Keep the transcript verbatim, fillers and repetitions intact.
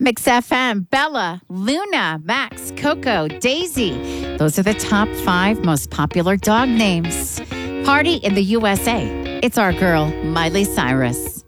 Mix F M, Bella, Luna, Max, Coco, Daisy. Those are the top five most popular dog names. Party in the U S A. It's our girl, Miley Cyrus.